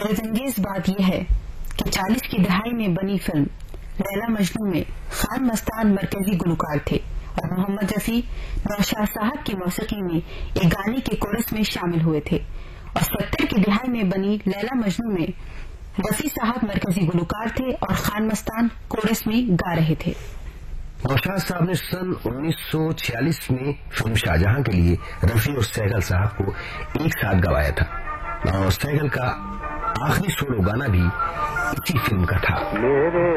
हैरतअंगेज बात यह है कि 40 की दहाई में बनी फिल्म लैला मजनू में खान मस्तान मरकजी गुलकार थे और मोहम्मद रफी नौशाद साहब की मौसीकी में एक गाने के कोरस में शामिल हुए थे और 70 की दहाई में बनी लैला मजनू में रफी साहब मरकजी गुलकार थे और खान मस्तान कोरस में गा रहे थे। नौशाद साहब ने सन 1946 में फिल्म शाहजहां के लिए रफी और सहगल साहब को एक साथ गवाया था और सहगल का आखिरी सोलो गाना भी इसी फिल्म का था।